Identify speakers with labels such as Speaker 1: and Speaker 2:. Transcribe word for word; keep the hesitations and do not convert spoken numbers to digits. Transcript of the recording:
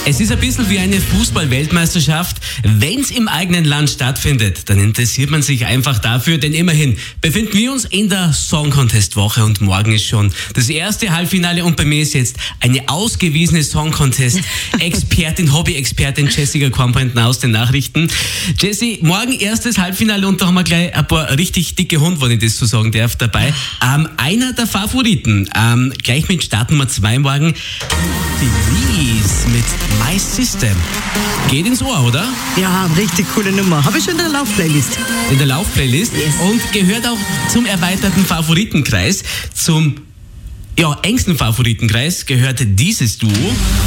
Speaker 1: Es ist ein bisschen wie eine Fußball-Weltmeisterschaft. Wenn es im eigenen Land stattfindet, dann interessiert man sich einfach dafür, denn immerhin befinden wir uns in der Song Contest Woche und morgen ist schon das erste Halbfinale und bei mir ist jetzt eine ausgewiesene Song Contest Expertin, Hobby-Expertin Jessica Kornbrentner aus den Nachrichten. Jessie, morgen erstes Halbfinale und da haben wir gleich ein paar richtig dicke Hunde, wenn ich das so sagen darf, dabei. Ähm, einer der Favoriten, ähm, gleich mit Startnummer zwei morgen, Felice mit My System. Geht ins Ohr, oder?
Speaker 2: Ja, richtig coole Nummer. Habe ich schon in der Laufplaylist.
Speaker 1: In der Laufplaylist.
Speaker 2: Yes.
Speaker 1: Und gehört auch zum erweiterten Favoritenkreis. Zum ja, engsten Favoritenkreis gehört dieses Duo.